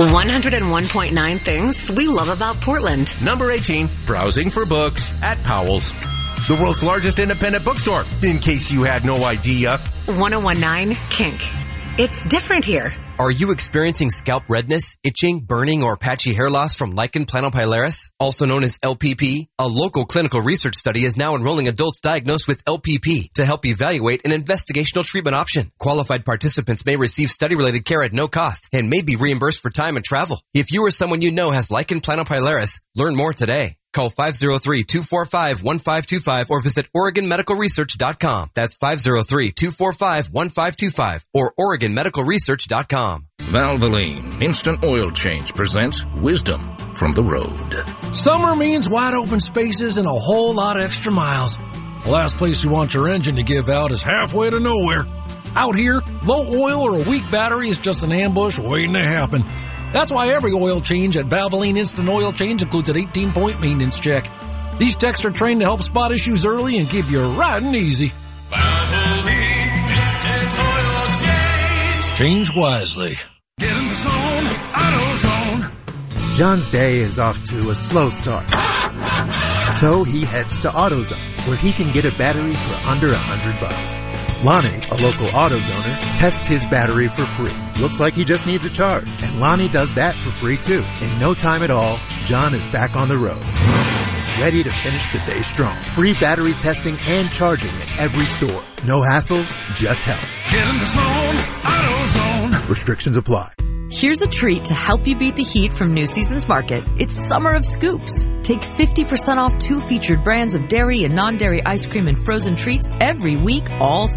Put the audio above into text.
101.9 things we love about Portland. Number 18, browsing for books at Powell's, the world's largest independent bookstore, in case you had no idea. 101.9 Kink. It's different here. Are you experiencing scalp redness, itching, burning, or patchy hair loss from lichen planopilaris, also known as LPP? A local clinical research study is now enrolling adults diagnosed with LPP to help evaluate an investigational treatment option. Qualified participants may receive study-related care at no cost and may be reimbursed for time and travel. If you or someone you know has lichen planopilaris, learn more today. Call 503-245-1525 or visit OregonMedicalResearch.com. That's 503-245-1525 or OregonMedicalResearch.com. Valvoline Instant Oil Change presents Wisdom from the Road. Summer means wide open spaces and a whole lot of extra miles. The last place you want your engine to give out is halfway to nowhere. Out here, low oil or a weak battery is just an ambush waiting to happen. That's why every oil change at Valvoline Instant Oil Change includes an 18-point maintenance check. These techs are trained to help spot issues early and keep you riding easy. Valvoline Instant Oil Change. Change wisely. Get in the zone, AutoZone. John's day is off to a slow start. So he heads to AutoZone, where he can get a battery for under $100. Lonnie, a local AutoZoner, tests his battery for free. Looks like he just needs a charge. And Lonnie does that for free too. In no time at all, John is back on the road. Ready to finish the day strong. Free battery testing and charging at every store. No hassles, just help. Get in the zone, AutoZone. Restrictions apply. Here's a treat to help you beat the heat from New Seasons Market. It's Summer of Scoops. Take 50% off 2 featured brands of dairy and non-dairy ice cream and frozen treats every week all